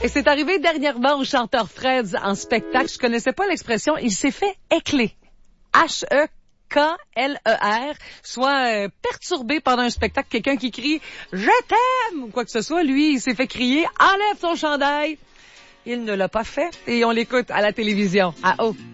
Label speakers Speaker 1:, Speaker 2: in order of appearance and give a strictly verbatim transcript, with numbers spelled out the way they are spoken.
Speaker 1: Et c'est arrivé dernièrement au chanteur Fred en spectacle. Je connaissais pas l'expression. Il s'est fait écler. H E K L E R, soit euh, perturbé pendant un spectacle, quelqu'un qui crie « Je t'aime » ou quoi que ce soit. Lui, il s'est fait crier « Enlève ton chandail ». Il ne l'a pas fait et on l'écoute à la télévision. À haut.